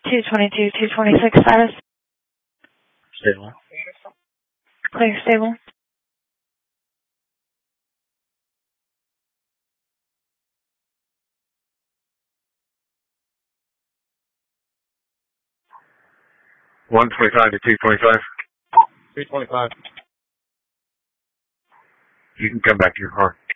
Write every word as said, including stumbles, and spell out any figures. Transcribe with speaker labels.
Speaker 1: two twenty-two, two twenty-six status.
Speaker 2: Stable.
Speaker 1: Clear, stable.
Speaker 2: one twenty-five to two twenty-five.
Speaker 3: two twenty-five.
Speaker 2: You can come back to your car.